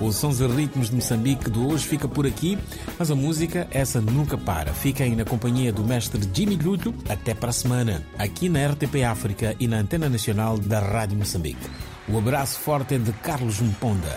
O Sons e Ritmos de Moçambique de hoje fica por aqui, mas a música, essa nunca para. Fiquem na companhia do mestre Jimmy Lhuto até para a semana, aqui na RTP África e na Antena Nacional da Rádio Moçambique. O abraço forte é de Carlos Mponda.